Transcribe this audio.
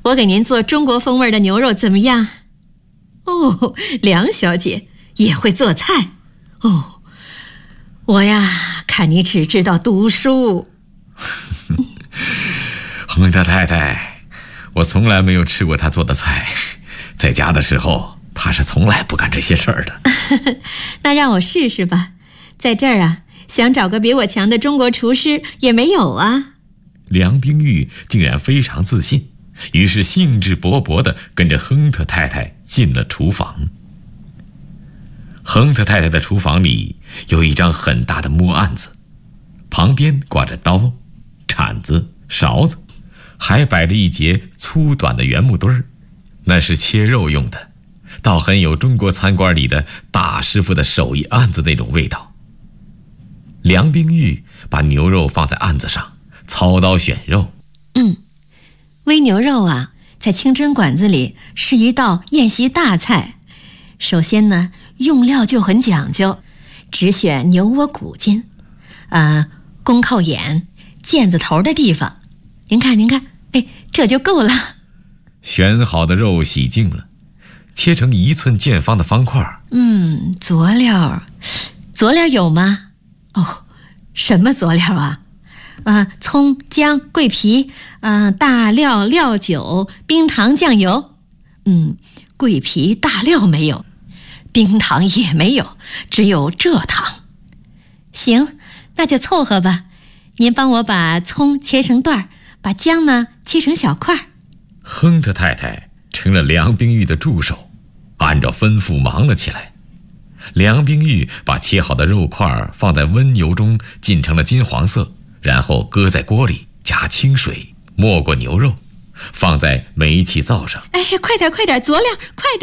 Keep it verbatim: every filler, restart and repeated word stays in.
我给您做中国风味的牛肉怎么样？哦，梁小姐也会做菜哦。我呀，看你只知道读书。 亨特太太，我从来没有吃过她做的菜，在家的时候她是从来不干这些事儿的。 那让我试试吧，在这儿啊，想找个比我强的中国厨师也没有啊。 梁冰玉竟然非常自信，于是兴致勃勃地跟着亨特太太进了厨房。亨特太太的厨房里有一张很大的木案子，旁边挂着刀、铲子、勺子，还摆着一节粗短的圆木墩儿，那是切肉用的，倒很有中国餐馆里的大师傅的手艺案子那种味道。梁冰玉把牛肉放在案子上，操刀选肉。 嗯，煨牛肉啊，在清真馆子里是一道宴席大菜。首先呢，用料就很讲究，只选牛窝骨筋，呃，公靠眼、腱子头的地方。您看，您看，哎，这就够了。 选好的肉洗净了，切成一寸见方的方块。 嗯，佐料，佐料有吗？哦，什么佐料啊？呃，葱、姜、桂皮，呃，大料、料酒、冰糖、酱油。嗯，桂皮、大料没有，冰糖也没有，只有蔗糖。行，那就凑合吧。您帮我把葱切成段儿，把姜呢切成小块。 亨特太太成了梁冰玉的助手，按照吩咐忙了起来。梁冰玉把切好的肉块放在温油中浸成了金黄色，然后搁在锅里，加清水，没过牛肉，放在煤气灶上。 哎，快点快点，佐料快点。